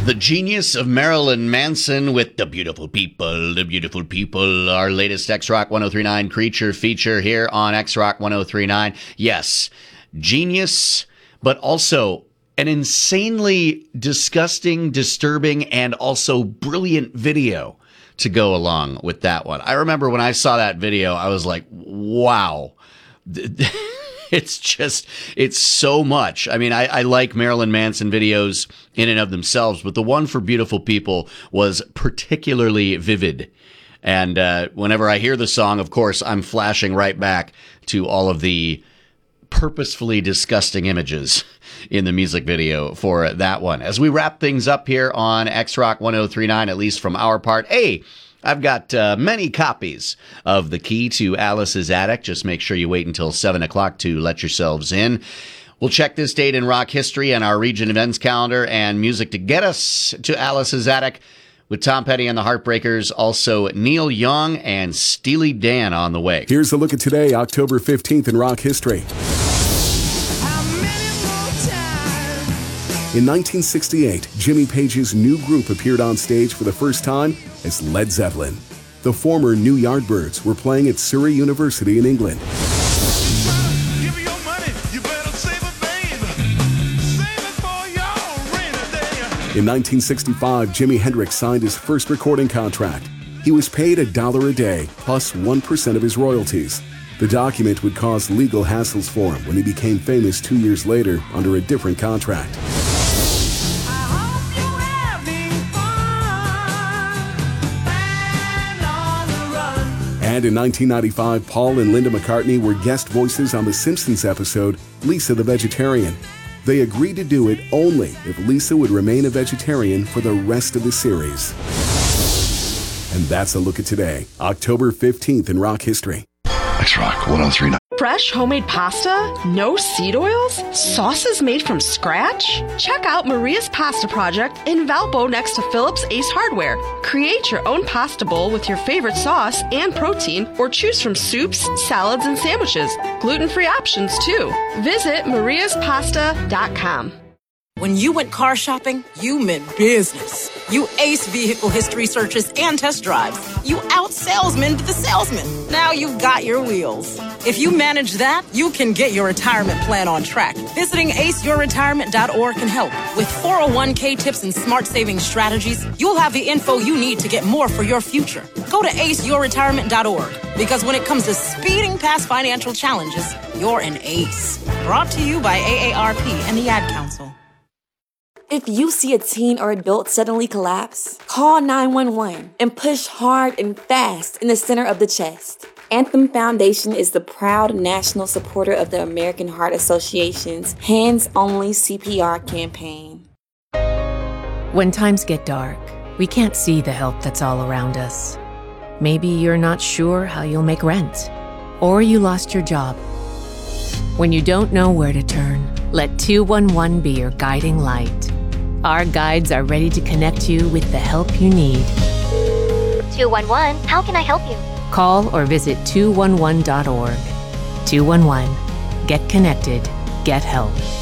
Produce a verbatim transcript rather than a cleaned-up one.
The genius of Marilyn Manson with The Beautiful People, The Beautiful People, our latest X-Rock ten thirty-nine Creature feature here on X-Rock ten thirty-nine. Yes, genius, but also an insanely disgusting, disturbing, and also brilliant video to go along with that one. I remember when I saw that video, I was like, wow. It's just, it's so much. I mean, I, I like Marilyn Manson videos in and of themselves, but the one for Beautiful People was particularly vivid. And uh, whenever I hear the song, of course, I'm flashing right back to all of the purposefully disgusting images in the music video for that one. As we wrap things up here on X-Rock ten thirty-nine, at least from our part, hey, I've got uh, many copies of The Key to Alice's Attic. Just make sure you wait until seven o'clock to let yourselves in. We'll check this date in rock history and our region events calendar and music to get us to Alice's Attic with Tom Petty and the Heartbreakers, also Neil Young and Steely Dan on the way. Here's a look at today, October fifteenth in rock history. In nineteen sixty-eight, Jimmy Page's new group appeared on stage for the first time as Led Zeppelin. The former New Yardbirds were playing at Surrey University in England. Give me your money, you better save it, babe. Save it for your rainy day. In nineteen sixty-five, Jimi Hendrix signed his first recording contract. He was paid a dollar a day, plus one percent of his royalties. The document would cause legal hassles for him when he became famous two years later under a different contract. And in nineteen ninety-five, Paul and Linda McCartney were guest voices on The Simpsons episode, Lisa the Vegetarian. They agreed to do it only if Lisa would remain a vegetarian for the rest of the series. And that's a look at today, October fifteenth in rock history. X-Rock ten thirty-nine. Fresh homemade pasta? No seed oils? Sauces made from scratch? Check out Maria's Pasta Project in Valpo next to Phillips Ace Hardware. Create your own pasta bowl with your favorite sauce and protein, or choose from soups, salads, and sandwiches. Gluten-free options, too. Visit marias pasta dot com. When you went car shopping, you meant business. You aced vehicle history searches and test drives. You out-salesmaned the salesman. Now you've got your wheels. If you manage that, you can get your retirement plan on track. Visiting ace your retirement dot org can help. With four oh one k tips and smart savings strategies, you'll have the info you need to get more for your future. Go to ace your retirement dot org, because when it comes to speeding past financial challenges, you're an ace. Brought to you by A A R P and the Ad Council. If you see a teen or adult suddenly collapse, call nine one one and push hard and fast in the center of the chest. Anthem Foundation is the proud national supporter of the American Heart Association's Hands-Only C P R campaign. When times get dark, we can't see the help that's all around us. Maybe you're not sure how you'll make rent, or you lost your job. When you don't know where to turn, let two one one be your guiding light. Our guides are ready to connect you with the help you need. two one one, how can I help you? Call or visit two one one dot org. two one one. Get connected. Get help.